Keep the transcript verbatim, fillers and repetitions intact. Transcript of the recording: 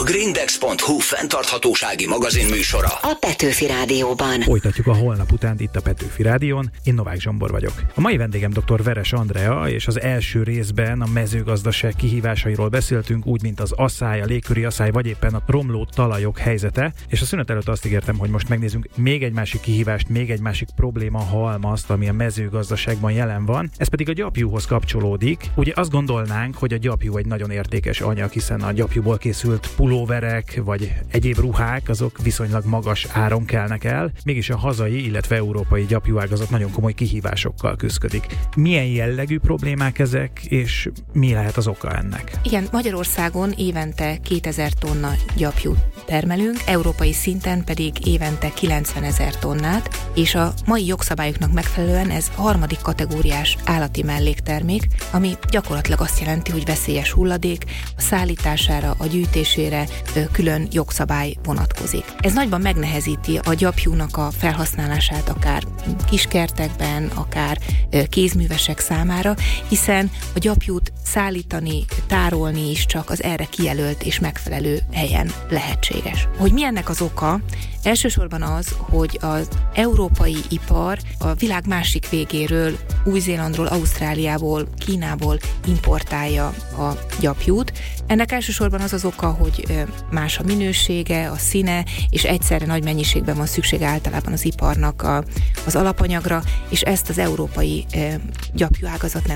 A grindex pont hu fenntarthatósági magazin műsora. A Petőfi Rádióban. Folytatjuk a holnap után itt a Petőfi Rádión. Én Novák Zsombor vagyok. A mai vendégem dr. Veres Andrea, és az első részben a mezőgazdaság kihívásairól beszéltünk, úgy, mint az asszály, a légköri asszály, vagy éppen a romló talajok helyzete. És a szünet előtt azt ígértem, hogy most megnézzünk még egy másik kihívást, még egy másik probléma halmazt, ami a mezőgazdaságban jelen van. Ez pedig a gyapjúhoz kapcsolódik. Ugye azt gondolnánk, hogy a gyapjú egy nagyon értékes anyag, hiszen a gyapjúból készült pulóverek vagy egyéb ruhák, azok viszonylag magas áron kelnek el. Mégis a hazai, illetve európai gyapjúágazat nagyon komoly kihívásokkal küszködik. Milyen jellegű problémák ezek, és mi lehet az oka ennek? Igen, Magyarországon évente kétezer tonna gyapjút termelünk, európai szinten pedig évente kilencvenezer tonnát, és a mai jogszabályoknak megfelelően ez harmadik kategóriás állati melléktermék, ami gyakorlatilag azt jelenti, hogy veszélyes hulladék, a szállítására, a gyűjtésére külön jogszabály vonatkozik. Ez nagyban megnehezíti a gyapjúnak a felhasználását akár kiskertekben, akár kézművesek számára, hiszen a gyapjút szállítani, tárolni is csak az erre kijelölt és megfelelő helyen lehetséges. Hogy mi ennek az oka? Elsősorban az, hogy az európai ipar a világ másik végéről, Új-Zélandról, Ausztráliából, Kínából importálja a gyapjút. Ennek elsősorban az az oka, hogy más a minősége, a színe, és egyszerre nagy mennyiségben van szüksége általában az iparnak a, az alapanyagra, és ezt az európai gyapjúágazat nem